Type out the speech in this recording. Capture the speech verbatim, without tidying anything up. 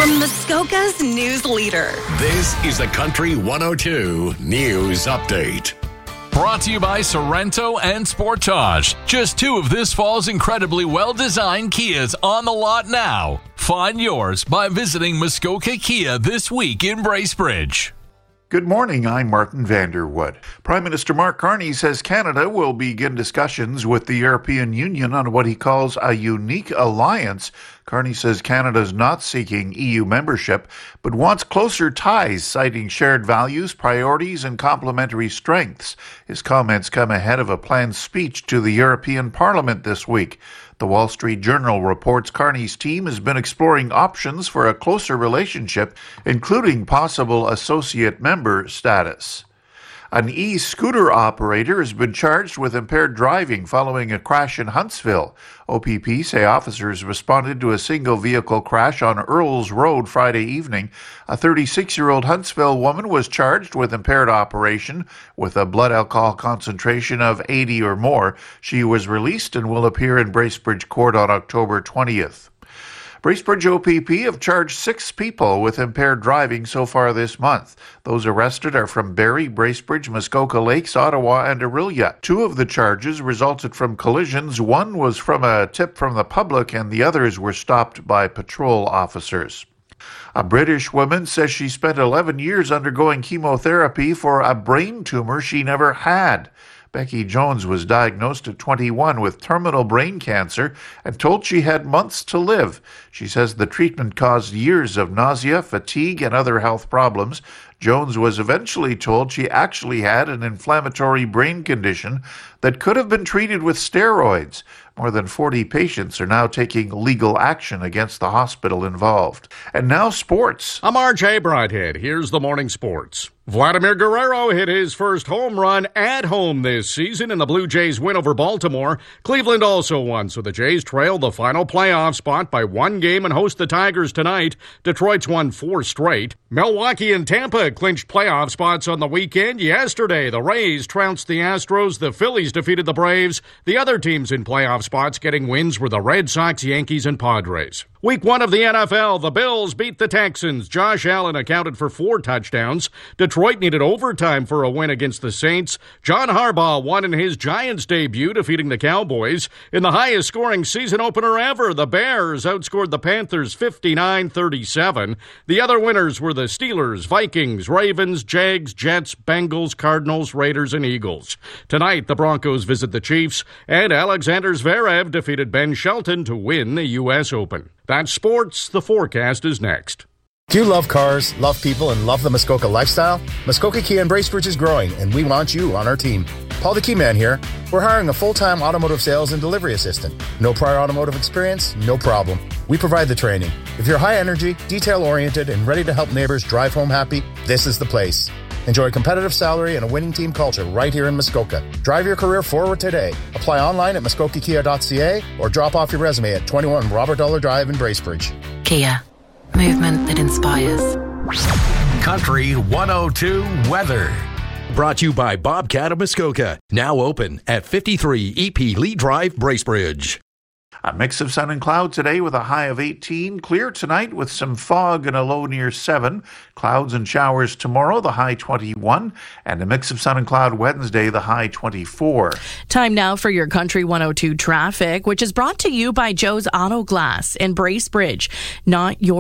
From Muskoka's news leader. This is the Country one oh two News Update. Brought to you by Sorrento and Sportage. Just two of this fall's incredibly well-designed Kias on the lot now. Find yours by visiting Muskoka Kia this week in Bracebridge. Good morning, I'm Martin Vanderwood. Prime Minister Mark Carney says Canada will begin discussions with the European Union on what he calls a unique alliance. Carney says Canada is not seeking E U membership, but wants closer ties, citing shared values, priorities, and complementary strengths. His comments come ahead of a planned speech to the European Parliament this week. The Wall Street Journal reports Carney's team has been exploring options for a closer relationship, including possible associate member status. An e-scooter operator has been charged with impaired driving following a crash in Huntsville. O P P say officers responded to a single vehicle crash on Earls Road Friday evening. A thirty-six-year-old Huntsville woman was charged with impaired operation with a blood alcohol concentration of eighty or more. She was released and will appear in Bracebridge Court on October twentieth. Bracebridge O P P have charged six people with impaired driving so far this month. Those arrested are from Barrie, Bracebridge, Muskoka Lakes, Ottawa, and Orillia. Two of the charges resulted from collisions. One was from a tip from the public, and the others were stopped by patrol officers. A British woman says she spent eleven years undergoing chemotherapy for a brain tumor she never had. Becky Jones was diagnosed at twenty-one with terminal brain cancer and told she had months to live. She says the treatment caused years of nausea, fatigue, and other health problems. Jones was eventually told she actually had an inflammatory brain condition that could have been treated with steroids. More than forty patients are now taking legal action against the hospital involved. And now sports. I'm R J Broadhead. Here's the morning sports. Vladimir Guerrero hit his first home run at home this season in the Blue Jays' win over Baltimore. Cleveland also won, so the Jays trailed the final playoff spot by one game and host the Tigers tonight. Detroit's won four straight. Milwaukee and Tampa clinched playoff spots on the weekend. Yesterday, the Rays trounced the Astros. The Phillies defeated the Braves. The other teams in playoff spots getting wins were the Red Sox, Yankees, and Padres. Week one of the N F L, the Bills beat the Texans. Josh Allen accounted for four touchdowns. Detroit needed overtime for a win against the Saints. John Harbaugh won in his Giants debut, defeating the Cowboys. In the highest-scoring season opener ever, the Bears outscored the Panthers fifty-nine thirty-seven. The other winners were the Steelers, Vikings, Ravens, Jags, Jets, Bengals, Cardinals, Raiders, and Eagles. Tonight, the Broncos visit the Chiefs, and Alexander Zverev defeated Ben Shelton to win the U S Open. That's sports. The forecast is next. Do you love cars, love people, and love the Muskoka lifestyle? Muskoka Kia in Bracebridge is growing, and we want you on our team. Paul the Keyman here. We're hiring a full-time automotive sales and delivery assistant. No prior automotive experience? No problem. We provide the training. If you're high energy, detail-oriented, and ready to help neighbors drive home happy, this is the place. Enjoy a competitive salary and a winning team culture right here in Muskoka. Drive your career forward today. Apply online at muskoka kia dot c a or drop off your resume at twenty-one Robert Dollar Drive in Bracebridge. Kia. Movement that inspires. Country one oh two weather. Brought to you by Bobcat of Muskoka. Now open at fifty-three E P Lee Drive, Bracebridge. A mix of sun and cloud today with a high of eighteen. Clear tonight with some fog and a low near seven. Clouds and showers tomorrow, the high twenty-one. And a mix of sun and cloud Wednesday, the high twenty-four. Time now for your Country one oh two traffic, which is brought to you by Joe's Auto Glass in Bracebridge. Not your